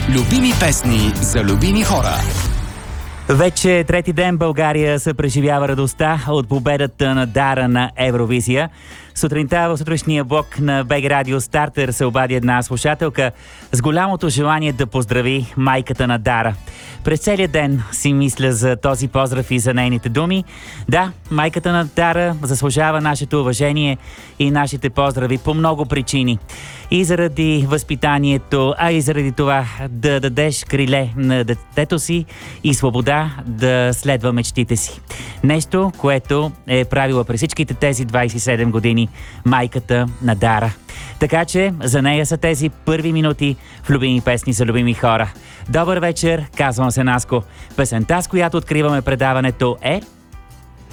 Любими песни за любими хора. Вече трети ден България се преживява радостта от победата на Дара на Евровизия. Сутринта в сутрешния блок на БГ Радио Стартер се обади една слушателка с голямото желание да поздрави майката на Дара. През целия ден си мисля за този поздрав и за нейните думи. Да, майката на Дара заслужава нашето уважение и нашите поздрави по много причини. И заради възпитанието, а и заради това да дадеш криле на детето си и свобода да следва мечтите си. Нещо, което е правила през всичките тези 27 години майката на Дара. Така че за нея са тези първи минути в любими песни за любими хора. Добър вечер, казвам се Наско. Песента, с която откриваме предаването е